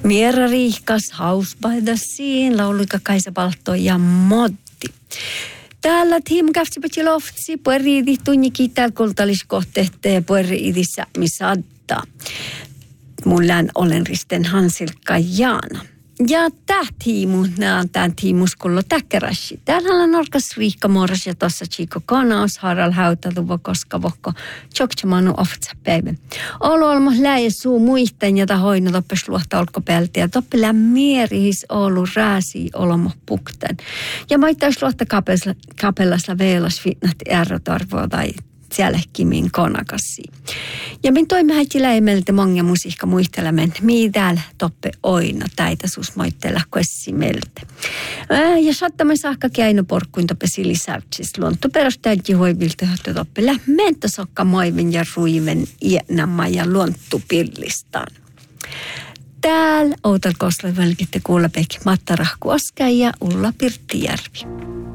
Miera Riihkas, House by the Sea, lauluika Kaisa Paltto ja Motti. Täällä Team Käftsipä Loftsi, pueriidi tunnikin täällä kultaliskohteet pueriidissä missä addaa. Mulla olen Risten Hansilkka Jaana. Ja tämä tiimuskullo täkkäräsi. Täällä on Norkas Riikka Moras ja tossa Chico Kanaus, Harald Hautaluva, koska vokko Tjoktsamanu oftsapäivä. Olo olmas läjä suu muisten ja tahoina toppes luohta olkopelti ja toppelä mierihis olu rääsi olomo pukten. Ja maittais luohta kapellasla veelas vitnat ärrotarvoa tai sielläkin konakassi. Ja min toimme häitti läimeltä monga musiikka muistelemen, mitä toppe oina täitä sus moittella kuessimeltä. Ja saattamme saakka käino porkkuin toppe silisäytsis luonto perustäjä hoivilta johto toppe lähmentä sokka moiven ja ruiven iänamma ja luontupillistaan. Täällä Outal Kosla välkitte kuulla pekki Matta Rahku Oska ja Ulla Pirttijärvi.